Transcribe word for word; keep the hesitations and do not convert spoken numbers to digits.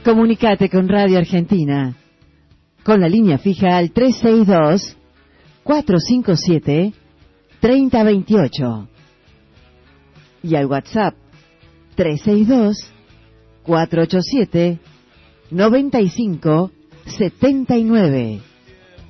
Comunicate con Radio Argentina con la línea fija al tres seis dos, cuatro cinco siete, tres cero dos ocho y al WhatsApp tres seis dos, cuatro ocho siete, nueve cinco siete nueve.